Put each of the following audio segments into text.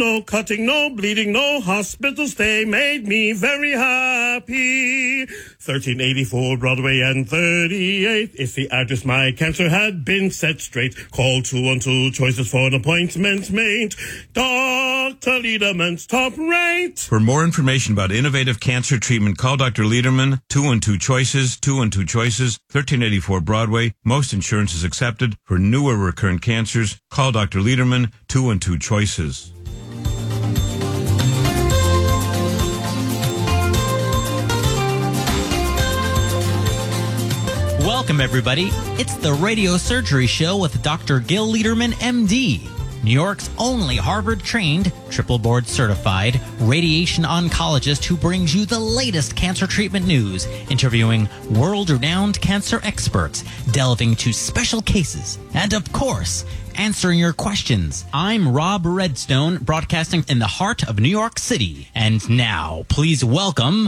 No cutting, no bleeding, no hospital stay made me very happy. 1384 Broadway and 38 is the address my cancer had been set straight. Call 212 Choices for an appointment made. Dr. Lederman's top rate. For more information about innovative cancer treatment, call Dr. Lederman, 212 Choices, 212 Choices, 1384 Broadway. Most insurance is accepted. For newer recurrent cancers, call Dr. Lederman, 212 Choices. Welcome, everybody. It's the Radio Surgery Show with Dr. Gil Lederman, MD, New York's only Harvard-trained, triple-board certified radiation oncologist who brings you the latest cancer treatment news, interviewing world-renowned cancer experts, delving into special cases, and, of course, answering your questions. I'm Rob Redstone, broadcasting in the heart of New York City. And now, please welcome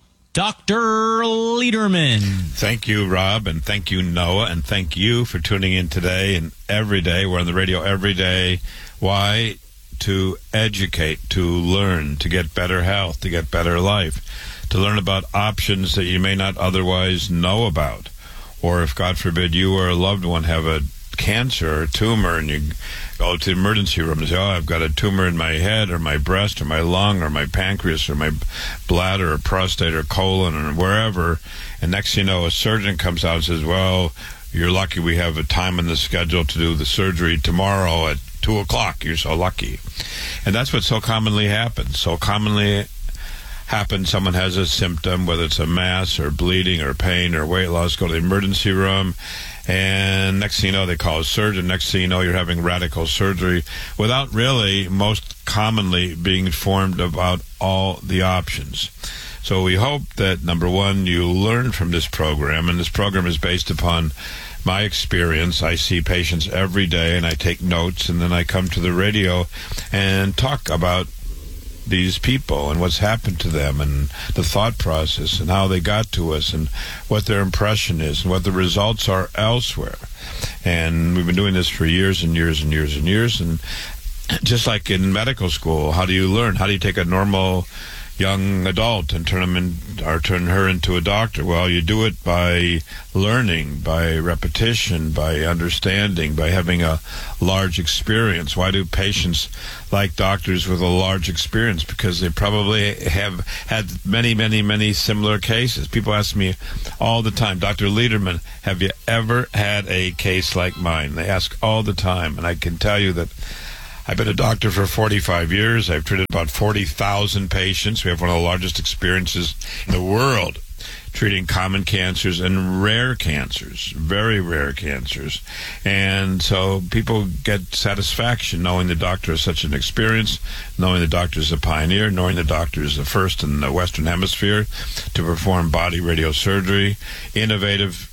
Dr. Lederman. Thank you, Rob, and thank you, Noah, and thank you for tuning in today and every day. We're on the radio every day. Why? To educate, to learn, to get better health, to get better life, to learn about options that you may not otherwise know about. Or if, God forbid, you or a loved one have a cancer or a tumor and you go to the emergency room and say, oh, I've got a tumor in my head or my breast or my lung or my pancreas or my bladder or prostate or colon or wherever, and next thing you know, a surgeon comes out and says, well, you're lucky we have a time in the schedule to do the surgery tomorrow at 2 o'clock. You're so lucky. And that's what so commonly happens. Someone has a symptom, whether it's a mass or bleeding or pain or weight loss, go to the emergency room, and next thing you know, they call a surgeon. Next thing you know, you're having radical surgery without really, most commonly, being informed about all the options. So we hope that, number one, you learn from this program, and this program is based upon my experience. I see patients every day, and I take notes, and then I come to the radio and talk about these people and what's happened to them and the thought process and how they got to us and what their impression is and what the results are elsewhere. And we've been doing this for years and years and years and years. And just like in medical school, how do you learn? How do you take a normal young adult and turn her into a doctor? Well, you do it by learning, by repetition, by understanding, by having a large experience. Why do patients like doctors with a large experience? Because they probably have had many, many, many similar cases. People ask me all the time, Dr. Lederman, have you ever had a case like mine? They ask all the time, and I can tell you that I've been a doctor for 45 years. I've treated about 40,000 patients. We have one of the largest experiences in the world treating common cancers and rare cancers, very rare cancers. And so people get satisfaction knowing the doctor has such an experience, knowing the doctor is a pioneer, knowing the doctor is the first in the Western Hemisphere to perform body radiosurgery, innovative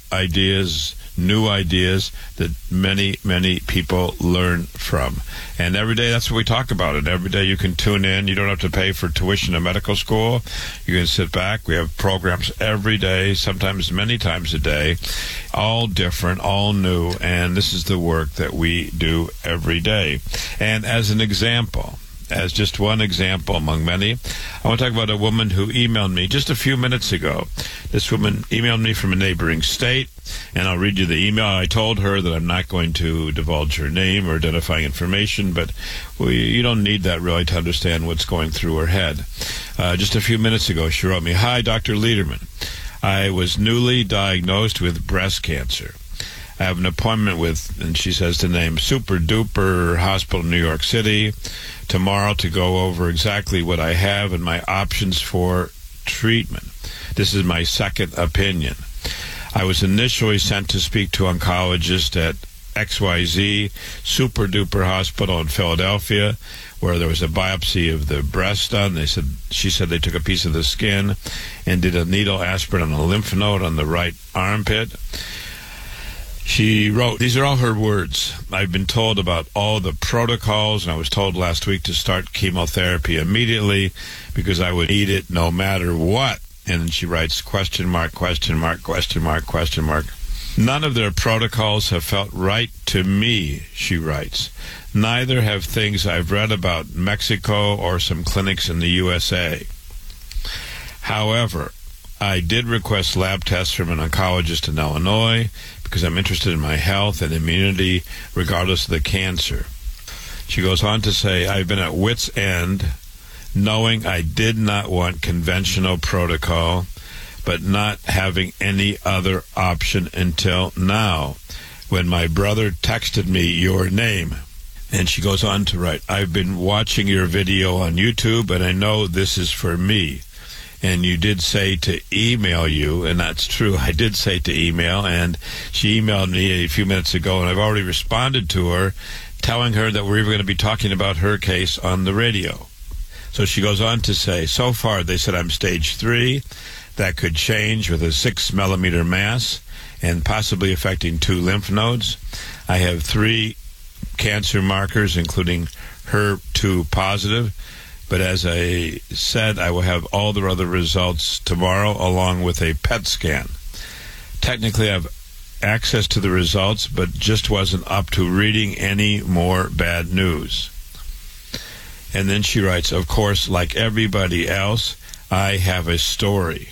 ideas, new ideas that many, many people learn from. And every day, that's what we talk about it. Every day you can tune in. You don't have to pay for tuition in medical school. You can sit back. We have programs every day, sometimes many times a day, all different, all new. And this is the work that we do every day. And as an example, as just one example among many, I want to talk about a woman who emailed me just a few minutes ago. This woman emailed me from a neighboring state, and I'll read you the email. I told her that I'm not going to divulge her name or identifying information, but you don't need that really to understand what's going through her head. Just a few minutes ago, she wrote me, "Hi, Dr. Lederman. I was newly diagnosed with breast cancer. I have an appointment with," and she says the name, Super Duper Hospital in New York City, tomorrow to go over exactly what I have and my options for treatment. This is my second opinion. I was initially sent to speak to an oncologist at XYZ Super Duper Hospital in Philadelphia, where there was a biopsy of the breast done. She said they took a piece of the skin and did a needle aspirin on a lymph node on the right armpit. She wrote, these are all her words, "I've been told about all the protocols, and I was told last week to start chemotherapy immediately because I would need it no matter what." And then she writes, question mark, question mark, question mark, question mark. None of their protocols have felt right to me, she writes. Neither have things I've read about Mexico or some clinics in the USA. However, I did request lab tests from an oncologist in Illinois because I'm interested in my health and immunity regardless of the cancer. She goes on to say, I've been at wit's end, knowing I did not want conventional protocol, but not having any other option until now, when my brother texted me your name. And she goes on to write, I've been watching your video on YouTube, and I know this is for me. And you did say to email you, and that's true. I did say to email, and she emailed me a few minutes ago, and I've already responded to her, telling her that we're even going to be talking about her case on the radio. So she goes on to say, so far they said I'm stage 3. That could change with a 6 millimeter mass and possibly affecting 2 lymph nodes. I have 3 cancer markers, including HER2 positive. But as I said, I will have all the other results tomorrow along with a PET scan. Technically, I have access to the results, but just wasn't up to reading any more bad news. And then she writes, of course, like everybody else, I have a story.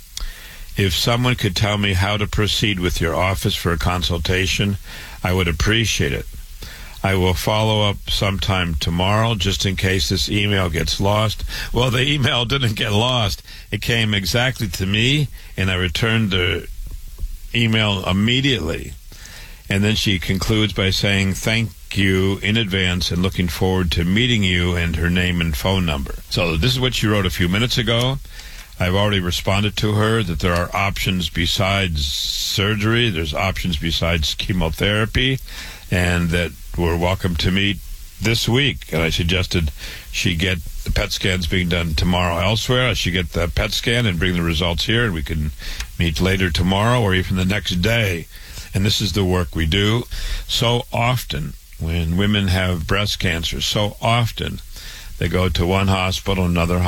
If someone could tell me how to proceed with your office for a consultation, I would appreciate it. I will follow up sometime tomorrow, just in case this email gets lost. Well, the email didn't get lost. It came exactly to me, and I returned the email immediately. And then she concludes by saying, thank you in advance and looking forward to meeting you, and her name and phone number. So this is what she wrote a few minutes ago. I've already responded to her that there are options besides surgery, there's options besides chemotherapy, and that we're welcome to meet this week. And I suggested she get the PET scans being done tomorrow elsewhere. She get the PET scan and bring the results here, and we can meet later tomorrow or even the next day. And this is the work we do. So often, when women have breast cancer, so often they go to one hospital, another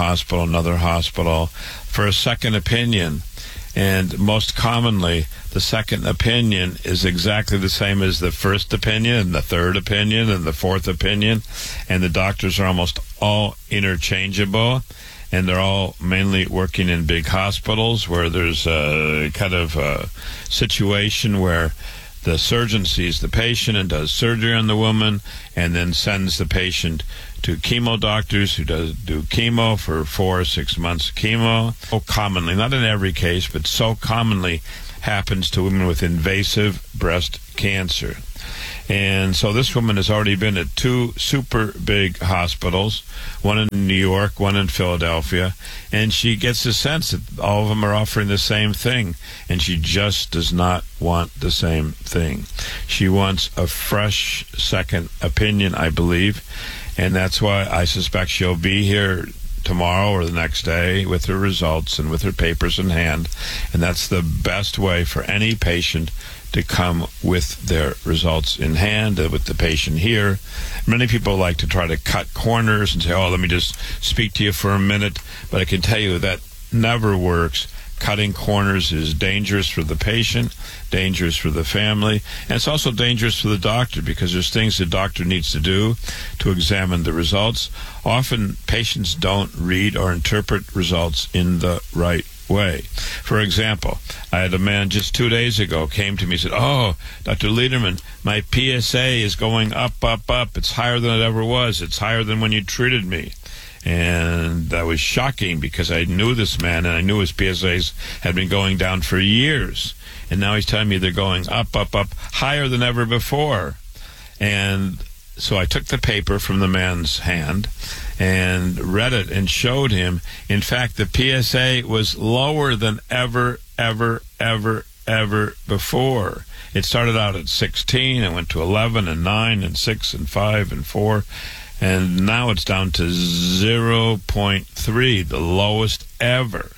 hospital for a second opinion. And most commonly, the second opinion is exactly the same as the first opinion and the third opinion and the fourth opinion. And the doctors are almost all interchangeable. And they're all mainly working in big hospitals where there's a kind of a situation where the surgeon sees the patient and does surgery on the woman and then sends the patient to chemo doctors who do chemo for 4 or 6 months of chemo. So commonly, not in every case, but so commonly happens to women with invasive breast cancer. And so this woman has already been at 2 super big hospitals, one in New York, one in Philadelphia, and she gets the sense that all of them are offering the same thing, and she just does not want the same thing. She wants a fresh second opinion, I believe, and that's why I suspect she'll be here tomorrow or the next day with her results and with her papers in hand, and that's the best way for any patient to come with their results in hand, with the patient here. Many people like to try to cut corners and say, oh, let me just speak to you for a minute, but I can tell you that never works. Cutting corners is dangerous for the patient, dangerous for the family, and it's also dangerous for the doctor because there's things the doctor needs to do to examine the results. Often patients don't read or interpret results in the right way. For example, I had a man just 2 days ago came to me and said, oh, Dr. Lederman, my PSA is going up. It's higher than it ever was. It's higher than when you treated me. And that was shocking because I knew this man and I knew his PSAs had been going down for years. And now he's telling me they're going up, higher than ever before. And so I took the paper from the man's hand and read it and showed him. In fact, the PSA was lower than ever before. It started out at 16 and went to 11 and 9 and 6 and 5 and 4. And now it's down to 0.3, the lowest ever.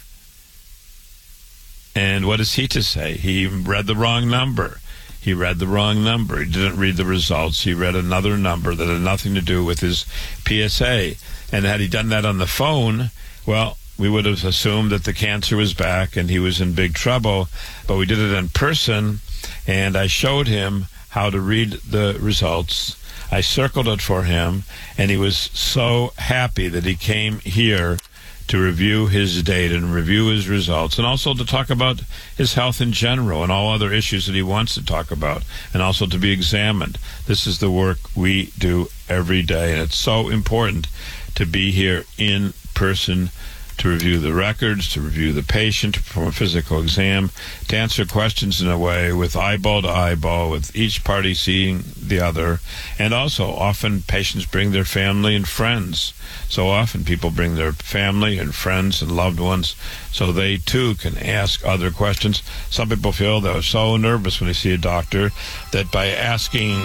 And what is he to say? He read the wrong number. He didn't read the results. He read another number that had nothing to do with his PSA. And had he done that on the phone, well, we would have assumed that the cancer was back and he was in big trouble. But we did it in person, and I showed him how to read the results. I circled it for him, and he was so happy that he came here to review his data and review his results, and also to talk about his health in general and all other issues that he wants to talk about, and also to be examined. This is the work we do every day, and it's so important to be here in person, to review the records, to review the patient, to perform a physical exam, to answer questions in a way with eyeball to eyeball, with each party seeing the other. And also, often patients bring their family and friends. So often people bring their family and friends and loved ones so they too can ask other questions. Some people feel they're so nervous when they see a doctor that by asking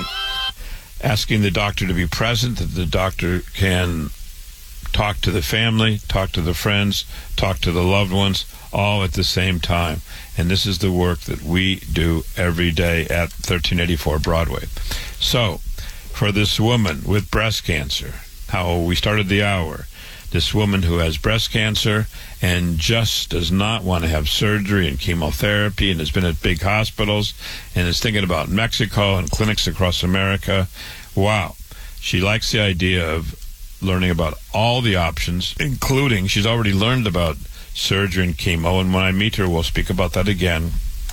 the doctor to be present, that the doctor can talk to the family, talk to the friends, talk to the loved ones, all at the same time. And this is the work that we do every day at 1384 Broadway. So, for this woman with breast cancer, how we started the hour, this woman who has breast cancer and just does not want to have surgery and chemotherapy and has been at big hospitals and is thinking about Mexico and clinics across America. Wow. She likes the idea of learning about all the options, including, she's already learned about surgery and chemo, and when I meet her, we'll speak about that again.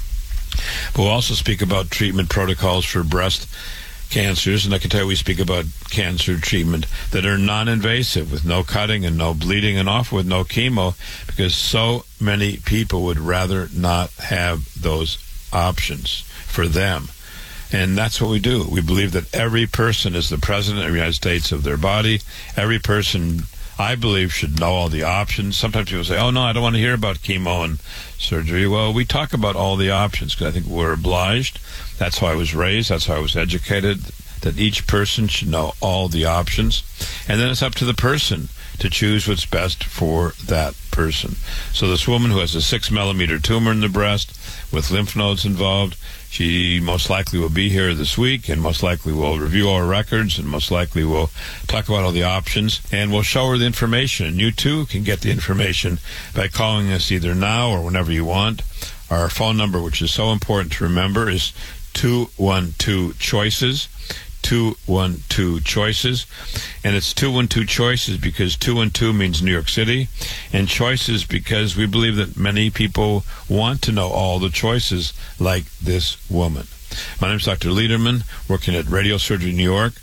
But we'll also speak about treatment protocols for breast cancers, and I can tell you we speak about cancer treatment that are non-invasive, with no cutting and no bleeding, and often with no chemo, because so many people would rather not have those options for them. And that's what we do. We believe that every person is the president of the United States of their body. Every person, I believe, should know all the options. Sometimes people say, oh, no, I don't want to hear about chemo and surgery. Well, we talk about all the options because I think we're obliged. That's how I was raised. That's how I was educated, that each person should know all the options. And then it's up to the person to choose what's best for that person. So this woman who has a 6-millimeter tumor in the breast with lymph nodes involved, she most likely will be here this week and most likely will review our records and most likely will talk about all the options, and we'll show her the information. And you too can get the information by calling us either now or whenever you want. Our phone number, which is so important to remember, is 212-CHOICES. 212-CHOICES, and it's 212-CHOICES because 212 means New York City, and choices because we believe that many people want to know all the choices like this woman. My name is Dr. Lederman, working at Radio Surgery New York,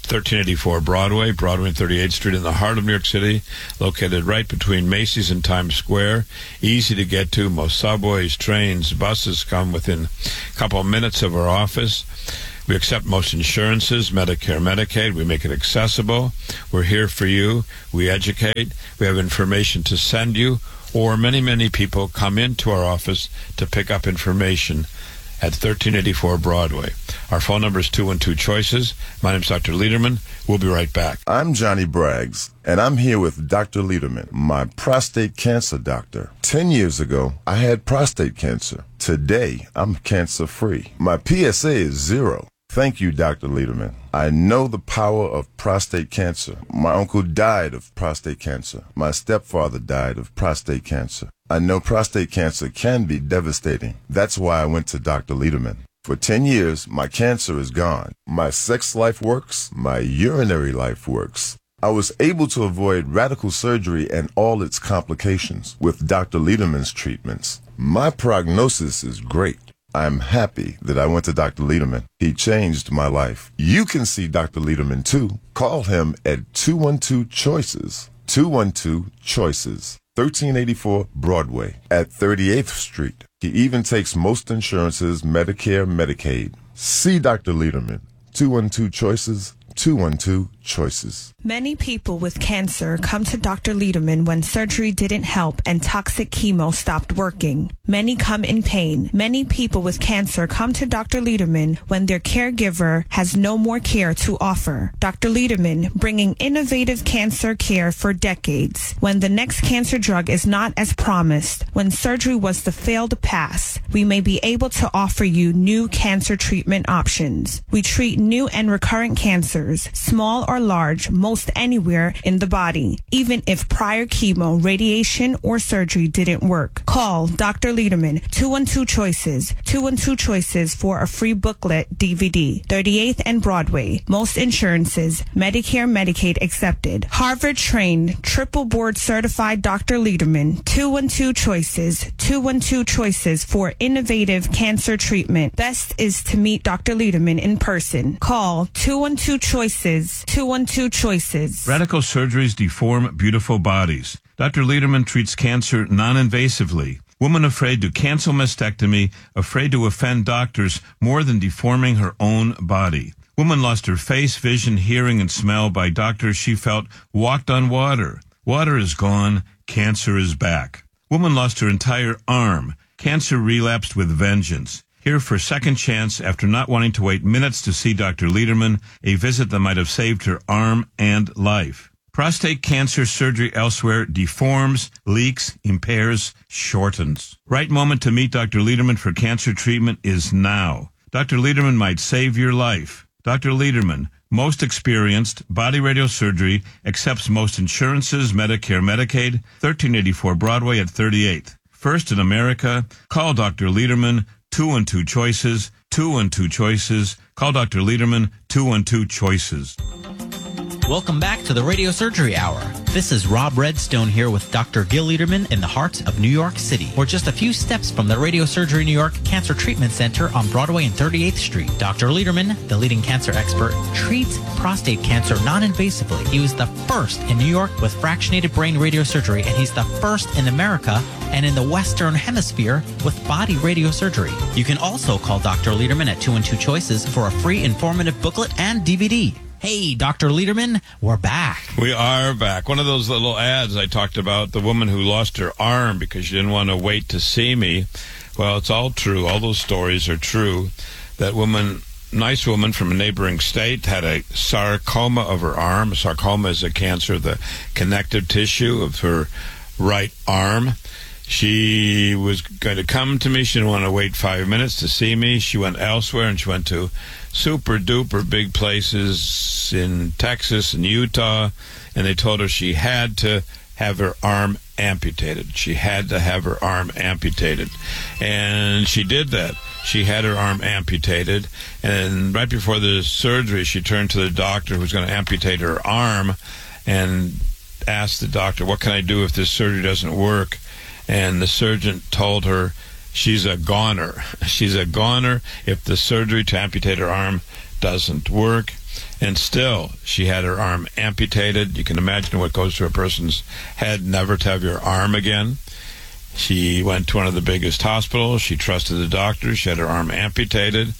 1384 Broadway and 38th Street in the heart of New York City, located right between Macy's and Times Square. Easy to get to. Most subways, trains, buses come within a couple of minutes of our office. We accept most insurances, Medicare, Medicaid. We make it accessible. We're here for you. We educate. We have information to send you. Or many, many people come into our office to pick up information at 1384 Broadway. Our phone number is 212-CHOICES. My name is Dr. Lederman. We'll be right back. I'm Johnny Braggs, and I'm here with Dr. Lederman, my prostate cancer doctor. 10 years ago, I had prostate cancer. Today, I'm cancer-free. My PSA is 0. Thank you, Dr. Lederman. I know the power of prostate cancer. My uncle died of prostate cancer. My stepfather died of prostate cancer. I know prostate cancer can be devastating. That's why I went to Dr. Lederman. For 10 years, my cancer is gone. My sex life works. My urinary life works. I was able to avoid radical surgery and all its complications with Dr. Lederman's treatments. My prognosis is great. I'm happy that I went to Dr. Lederman. He changed my life. You can see Dr. Lederman too. Call him at 212-CHOICES. 212-CHOICES. 1384 Broadway at 38th Street. He even takes most insurances, Medicare, Medicaid. See Dr. Lederman. 212-CHOICES. 212-CHOICES. Many people with cancer come to Dr. Lederman when surgery didn't help and toxic chemo stopped working. Many come in pain. Many people with cancer come to Dr. Lederman when their caregiver has no more care to offer. Dr. Lederman, bringing innovative cancer care for decades. When the next cancer drug is not as promised, when surgery was the failed pass, we may be able to offer you new cancer treatment options. We treat new and recurrent cancers cancers, small or large, most anywhere in the body, even if prior chemo, radiation, or surgery didn't work. Call Dr. Lederman, 212-CHOICES, 212-CHOICES for a free booklet DVD, 38th and Broadway. Most insurances, Medicare, Medicaid accepted. Harvard-trained, triple board certified Dr. Lederman, 212-CHOICES, 212-CHOICES for innovative cancer treatment. Best is to meet Dr. Lederman in person. Call 212-CHOICES, 212-CHOICES. Radical surgeries deform beautiful bodies. Dr. Lederman treats cancer non-invasively. Woman afraid to cancel mastectomy, afraid to offend doctors more than deforming her own body. Woman lost her face, vision, hearing, and smell by doctors she felt walked on water. Water is gone. Cancer is back. Woman lost her entire arm. Cancer relapsed with vengeance. Here for second chance after not wanting to wait minutes to see Dr. Lederman, a visit that might have saved her arm and life. Prostate cancer surgery elsewhere deforms, leaks, impairs, shortens. Right moment to meet Dr. Lederman for cancer treatment is now. Dr. Lederman might save your life. Dr. Lederman, most experienced, body radiosurgery, accepts most insurances, Medicare, Medicaid, 1384 Broadway at 38th. First in America, call Dr. Lederman, 212-CHOICES, 212-CHOICES. Call Dr. Lederman, 212-CHOICES. Welcome back to the Radio Surgery Hour. This is Rob Redstone here with Dr. Gil Lederman in the heart of New York City. We're just a few steps from the Radio Surgery New York Cancer Treatment Center on Broadway and 38th Street. Dr. Lederman, the leading cancer expert, treats prostate cancer non-invasively. He was the first in New York with fractionated brain radiosurgery, and he's the first in America and in the Western Hemisphere with body radiosurgery. You can also call Dr. Lederman at 212-CHOICES for a free informative booklet and DVD. Hey, Dr. Lederman, we're back. We are back. One of those little ads I talked about, the woman who lost her arm because she didn't want to wait to see me. Well, it's all true. All those stories are true. That woman, nice woman from a neighboring state, had a sarcoma of her arm. A sarcoma is a cancer of the connective tissue of her right arm. She was going to come to me. She didn't want to wait 5 minutes to see me. She went elsewhere, and she went to super-duper big places in Texas and Utah, and they told her she had to have her arm amputated. She had to have her arm amputated. And she did that. She had her arm amputated, and right before the surgery, she turned to the doctor who was going to amputate her arm and asked the doctor, what can I do if this surgery doesn't work? And the surgeon told her she's a goner. She's a goner if the surgery to amputate her arm doesn't work. And still, she had her arm amputated. You can imagine what goes through a person's head never to have your arm again. She went to one of the biggest hospitals. She trusted the doctor. She had her arm amputated.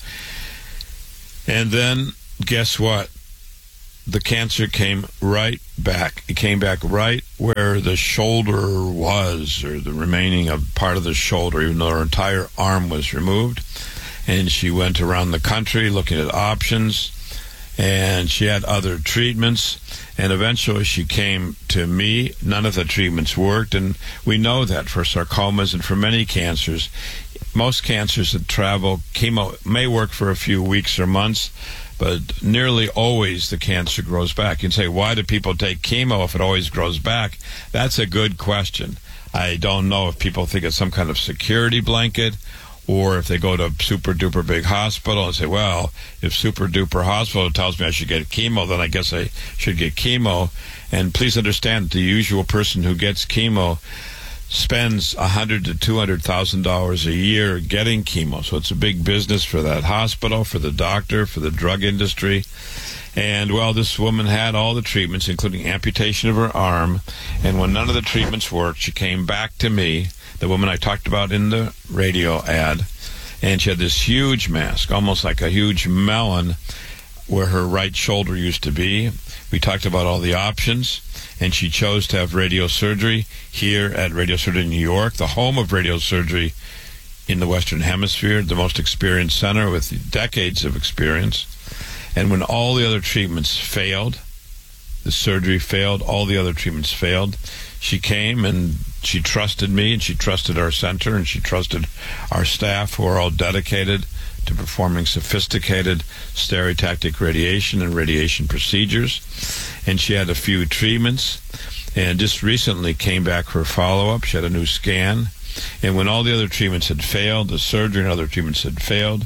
And then, guess what? The cancer came right back. It came back right where the shoulder was, or the remaining of part of the shoulder, even though her entire arm was removed. And she went around the country looking at options, and she had other treatments, and eventually she came to me. None of the treatments worked, and we know that for sarcomas and for many cancers. Most cancers that travel, chemo may work for a few weeks or months, but nearly always the cancer grows back. You can say, why do people take chemo if it always grows back? That's a good question. I don't know if people think it's some kind of security blanket, or if they go to a super-duper big hospital and say, well, if super-duper hospital tells me I should get chemo, then I guess I should get chemo. And please understand, the usual person who gets chemo spends $100,000 to $200,000 a year getting chemo. So it's a big business for that hospital, for the doctor, for the drug industry. And, well, this woman had all the treatments, including amputation of her arm. And when none of the treatments worked, she came back to me, the woman I talked about in the radio ad, and she had this huge mask, almost like a huge melon, where her right shoulder used to be. We talked about all the options, and she chose to have radiosurgery here at Radiosurgery New York, the home of radiosurgery in the Western Hemisphere, the most experienced center with decades of experience. And when all the other treatments failed, The surgery failed. All the other treatments failed. She came and she trusted me, and she trusted our center, and she trusted our staff, who are all dedicated to performing sophisticated stereotactic radiation and radiation procedures. And she had a few treatments, and just recently came back for a follow-up. She had a new scan. And when all the other treatments had failed, the surgery and other treatments had failed,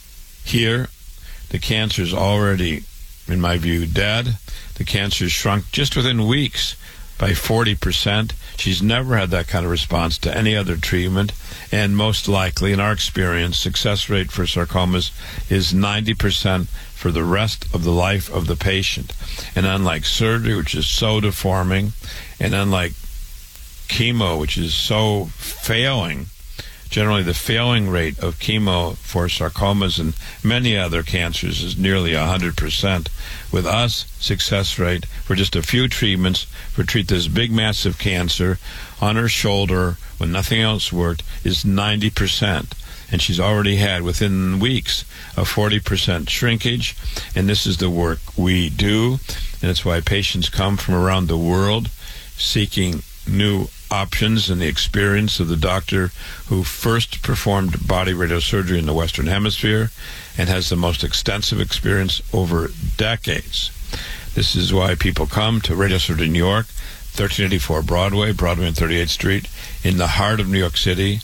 here, the cancer is already, in my view, dead. The cancer has shrunk just within weeks by 40%. She's never had that kind of response to any other treatment. And most likely, in our experience, success rate for sarcomas is 90% for the rest of the life of the patient. And unlike surgery, which is so deforming, and unlike chemo, which is so failing, generally the failing rate of chemo for sarcomas and many other cancers is nearly 100%. With us, success rate for just a few treatments for treat this big massive cancer on her shoulder when nothing else worked is 90%. And she's already had, within weeks, a 40% shrinkage. And this is the work we do. And it's why patients come from around the world seeking new options and the experience of the doctor who first performed body radiosurgery in the Western Hemisphere and has the most extensive experience over decades. This is why people come to Radiosurgery New York, 1384 Broadway, Broadway and 38th Street, in the heart of New York City.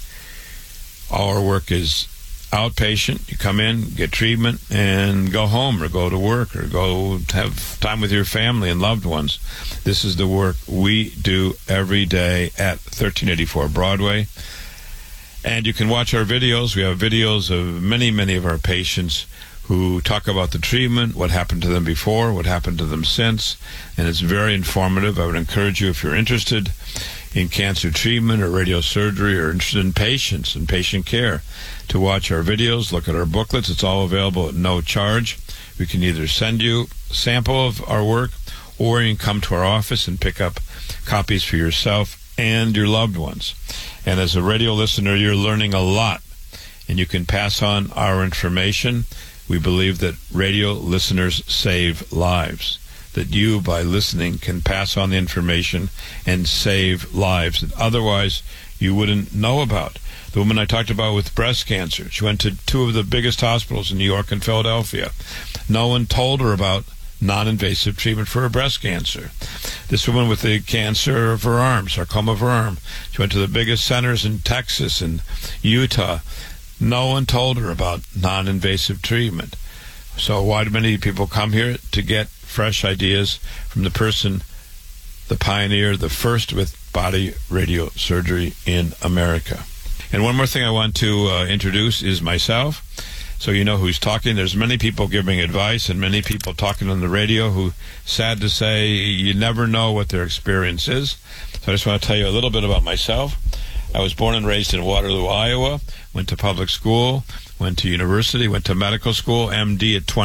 Our work is outpatient. You come in, get treatment, and go home or go to work or go have time with your family and loved ones. This is the work we do every day at 1384 Broadway. And you can watch our videos. We have videos of many of our patients who talk about the treatment, what happened to them before, what happened to them since, and it's very informative. I would encourage you, if you're interested in cancer treatment or radiosurgery or interested in patients and patient care, to watch our videos, look at our booklets. It's all available at no charge. We can either send you a sample of our work, or you can come to our office and pick up copies for yourself and your loved ones. And as a radio listener, you're learning a lot, and you can pass on our information. We believe that radio listeners save lives, that you, by listening, can pass on the information and save lives that otherwise you wouldn't know about. The woman I talked about with breast cancer, she went to two of the biggest hospitals in New York and Philadelphia. No one told her about non-invasive treatment for her breast cancer. This woman with the cancer of her arm, sarcoma of her arm, she went to the biggest centers in Texas and Utah. No one told her about non-invasive treatment. So why do many people come here? To get fresh ideas from the person, the pioneer, the first with body radiosurgery in America. And one more thing I want to introduce is myself, so you know who's talking. There's many people giving advice and many people talking on the radio who, sad to say, you never know what their experience is. So I just want to tell you a little bit about myself. I was born and raised in Waterloo, Iowa, went to public school, went to university, went to medical school, MD at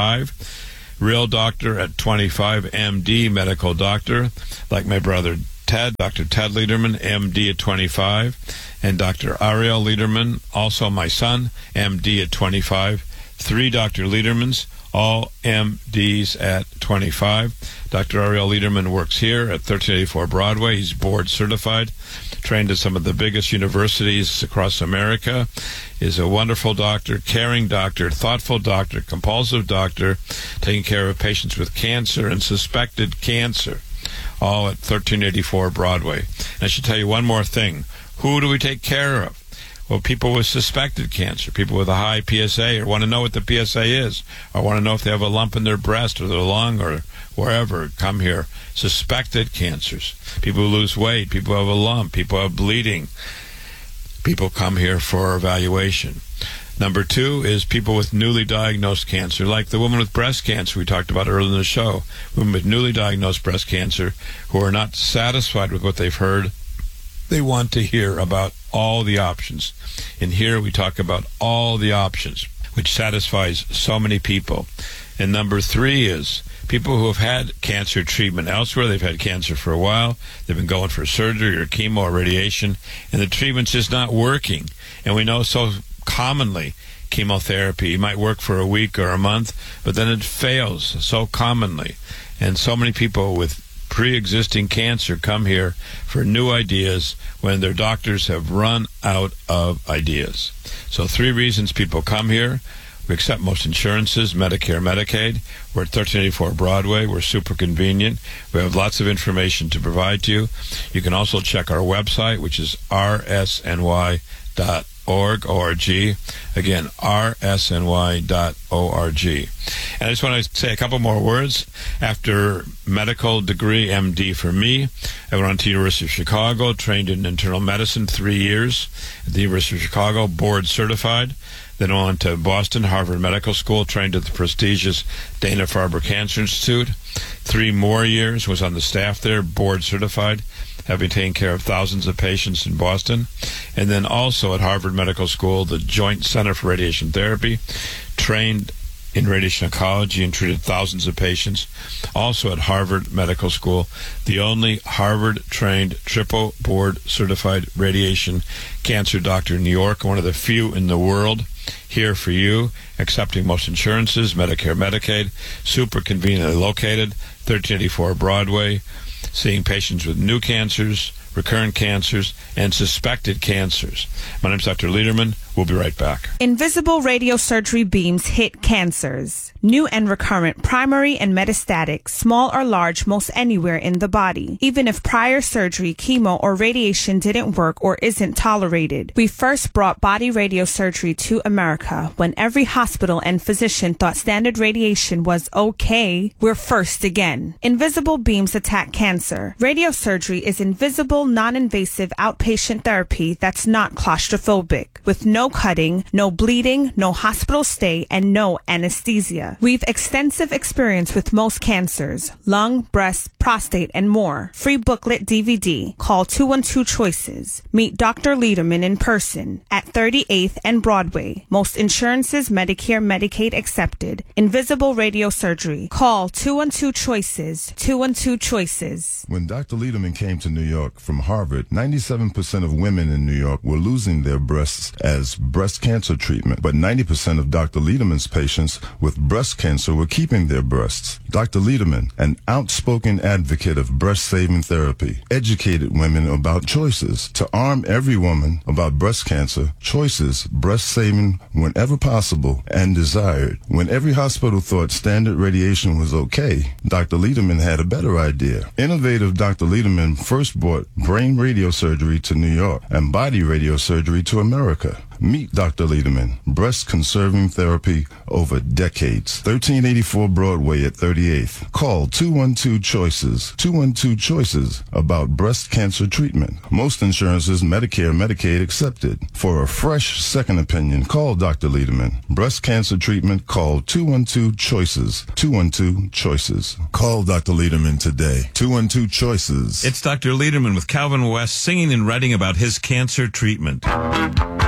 25, real doctor at 25, MD, medical doctor, like my brother Ted, Dr. Ted Lederman, MD at 25, and Dr. Ariel Lederman, also my son, MD at 25, 3 Dr. Ledermans, all MDs at 25. Dr. Ariel Lederman works here at 1384 Broadway. He's board certified, trained at some of the biggest universities across America, is a wonderful doctor, caring doctor, thoughtful doctor, compulsive doctor, taking care of patients with cancer and suspected cancer, all at 1384 Broadway. And I should tell you one more thing. Who do we take care of? Well, people with suspected cancer, people with a high PSA, or want to know what the PSA is, or want to know if they have a lump in their breast or their lung or wherever, come here. Suspected cancers, people who lose weight, people who have a lump, people who have bleeding, people come here for evaluation. Number 2 is people with newly diagnosed cancer, like the woman with breast cancer we talked about earlier in the show, women with newly diagnosed breast cancer who are not satisfied with what they've heard. They want to hear about all the options. And here we talk about all the options, which satisfies so many people. And number 3 is people who have had cancer treatment elsewhere. They've had cancer for a while. They've been going for surgery or chemo or radiation, and the treatment's just not working. And we know so commonly chemotherapy. It might work for a week or a month, but then it fails so commonly. And so many people with pre-existing cancer come here for new ideas when their doctors have run out of ideas. So 3 reasons people come here. We accept most insurances, Medicare, Medicaid. We're at 1384 Broadway. We're super convenient. We have lots of information to provide to you. You can also check our website, which is rsny.org. Again, rsny.org. And I just want to say a couple more words. After medical degree, MD for me, I went on to the University of Chicago, trained in internal medicine 3 years at the University of Chicago, board certified. Then I went to Boston, Harvard Medical School, trained at the prestigious Dana-Farber Cancer Institute. 3 more years, was on the staff there, board certified, having taken care of thousands of patients in Boston. And then also at Harvard Medical School, the Joint Center for Radiation Therapy, trained in radiation oncology and treated thousands of patients. Also at Harvard Medical School, the only Harvard-trained triple board certified radiation cancer doctor in New York, one of the few in the world. Here for you, accepting most insurances, Medicare, Medicaid, super conveniently located, 1384 Broadway, seeing patients with new cancers, recurrent cancers, and suspected cancers. My name's Dr. Lederman. We'll be right back. Invisible radiosurgery beams hit cancers. New and recurrent, primary and metastatic, small or large, most anywhere in the body. Even if prior surgery, chemo, or radiation didn't work or isn't tolerated. We first brought body radiosurgery to America when every hospital and physician thought standard radiation was okay. We're first again. Invisible beams attack cancer. Radiosurgery is invisible, non-invasive outpatient therapy that's not claustrophobic, with no cutting, no bleeding, no hospital stay, and no anesthesia. We've extensive experience with most cancers, lung, breast, prostate, and more. Free booklet DVD. Call 212-CHOICES. Meet Dr. Lederman in person at 38th and Broadway. Most insurances, Medicare, Medicaid accepted. Invisible radiosurgery. Call 212-CHOICES. 212-CHOICES. When Dr. Lederman came to New York from Harvard, 97% of women in New York were losing their breasts as breast cancer treatment, but 90% of Dr. Lederman's patients with breast cancer were keeping their breasts. Dr. Lederman, an outspoken advocate of breast-saving therapy, educated women about choices. To arm every woman about breast cancer, choices, breast-saving whenever possible and desired. When every hospital thought standard radiation was okay, Dr. Lederman had a better idea. Innovative Dr. Lederman first brought brain radiosurgery to New York and body radiosurgery to America. Meet Dr. Lederman, breast-conserving therapy over decades. 1384 Broadway at 38th. Call 212-CHOICES. 212-CHOICES about breast cancer treatment. Most insurances, Medicare, Medicaid accepted. For a fresh second opinion, call Dr. Lederman. Breast cancer treatment, call 212-CHOICES. 212-CHOICES. Call Dr. Lederman today. 212-CHOICES. It's Dr. Lederman with Calvin West singing and writing about his cancer treatment.